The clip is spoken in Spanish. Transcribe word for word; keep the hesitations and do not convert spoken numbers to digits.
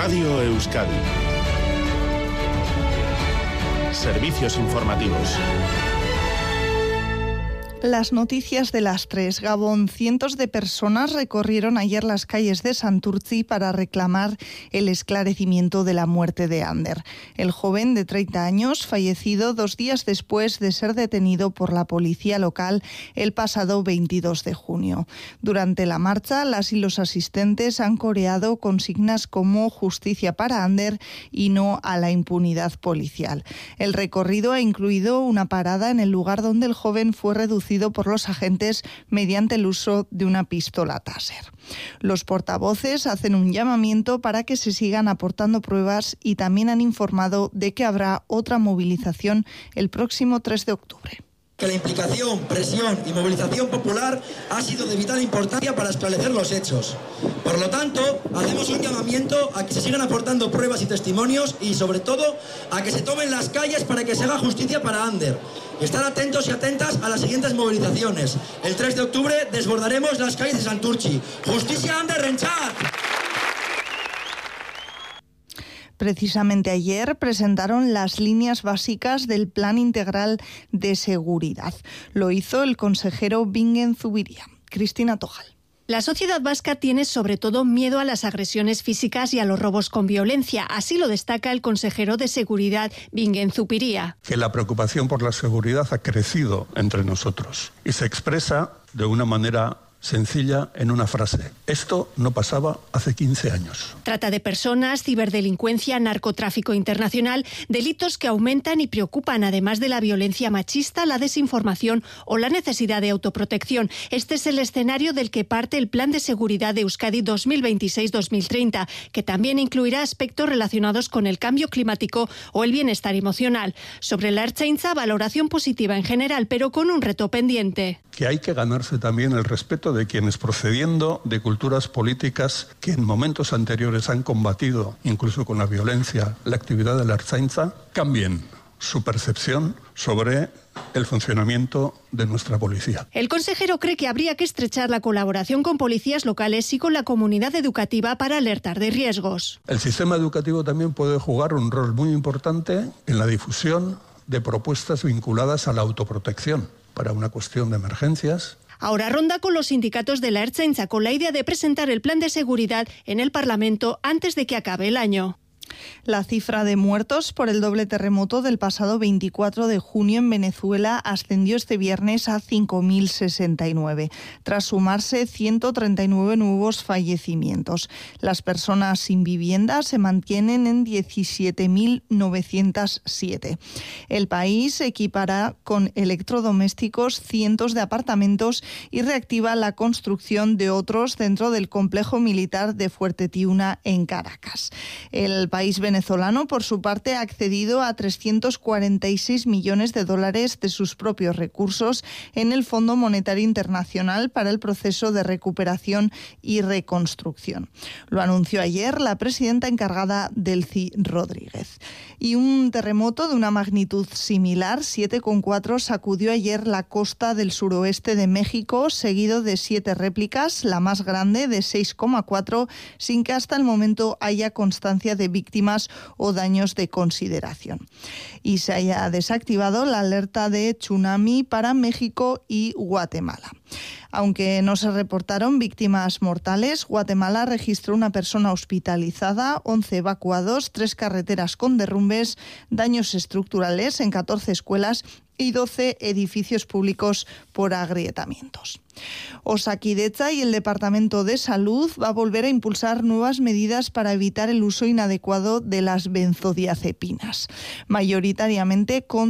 Radio Euskadi. Servicios informativos. Las noticias de las tres. Gabón, cientos de personas recorrieron ayer las calles de Santurtzi para reclamar el esclarecimiento de la muerte de Ander, el joven de treinta años fallecido dos días después de ser detenido por la policía local el pasado veintidós de junio. Durante la marcha, las y los asistentes han coreado consignas como justicia para Ander y no a la impunidad policial. El recorrido ha incluido una parada en el lugar donde el joven fue reducido por los agentes mediante el uso de una pistola Taser. Los portavoces hacen un llamamiento para que se sigan aportando pruebas y también han informado de que habrá otra movilización el próximo tres de octubre. Que la implicación, presión y movilización popular ha sido de vital importancia para esclarecer los hechos. Por lo tanto, hacemos un llamamiento a que se sigan aportando pruebas y testimonios y, sobre todo, a que se tomen las calles para que se haga justicia para Ander. Estar atentos y atentas a las siguientes movilizaciones. El tres de octubre desbordaremos las calles de Santurtzi. ¡Justicia Ander Renchat! Precisamente ayer presentaron las líneas básicas del Plan Integral de Seguridad. Lo hizo el consejero Bingen Zubiria. Cristina Tojal. La sociedad vasca tiene sobre todo miedo a las agresiones físicas y a los robos con violencia. Así lo destaca el consejero de Seguridad, Bingen Zubiria. Que la preocupación por la seguridad ha crecido entre nosotros y se expresa de una manera sencilla en una frase. Esto no pasaba hace quince años. Trata de personas, ciberdelincuencia, narcotráfico internacional, delitos que aumentan y preocupan, además de la violencia machista, la desinformación o la necesidad de autoprotección. Este es el escenario del que parte el Plan de Seguridad de Euskadi dos mil veintiséis dos mil treinta, que también incluirá aspectos relacionados con el cambio climático o el bienestar emocional. Sobre la Ertzaintza, valoración positiva en general, pero con un reto pendiente. Que hay que ganarse también el respeto de quienes, procediendo de culturas políticas que en momentos anteriores han combatido, incluso con la violencia, la actividad de la Ertzaintza, cambien su percepción sobre el funcionamiento de nuestra policía. El consejero cree que habría que estrechar la colaboración con policías locales y con la comunidad educativa para alertar de riesgos. El sistema educativo también puede jugar un rol muy importante en la difusión de propuestas vinculadas a la autoprotección para una cuestión de emergencias. Ahora ronda con los sindicatos de la Ertzaintza con la idea de presentar el plan de seguridad en el Parlamento antes de que acabe el año. La cifra de muertos por el doble terremoto del pasado veinticuatro de junio en Venezuela ascendió este viernes a cinco mil sesenta y nueve, tras sumarse ciento treinta y nueve nuevos fallecimientos. Las personas sin vivienda se mantienen en diecisiete mil novecientos siete. El país equipará con electrodomésticos cientos de apartamentos y reactiva la construcción de otros dentro del complejo militar de Fuerte Tiuna en Caracas. El país venezolano, por su parte, ha accedido a trescientos cuarenta y seis millones de dólares de sus propios recursos en el Fondo Monetario Internacional para el proceso de recuperación y reconstrucción. Lo anunció ayer la presidenta encargada, Delcy Rodríguez. Y un terremoto de una magnitud similar, siete coma cuatro, sacudió ayer la costa del suroeste de México, seguido de siete réplicas, la más grande de seis coma cuatro, sin que hasta el momento haya constancia de víctimas o daños de consideración. Y se haya desactivado la alerta de tsunami para México y Guatemala. Aunque no se reportaron víctimas mortales, Guatemala registró una persona hospitalizada, once evacuados, tres carreteras con derrumbes, daños estructurales en catorce escuelas y doce edificios públicos por agrietamientos. Osakidetza y el Departamento de Salud va a volver a impulsar nuevas medidas para evitar el uso inadecuado de las benzodiazepinas, mayoritariamente con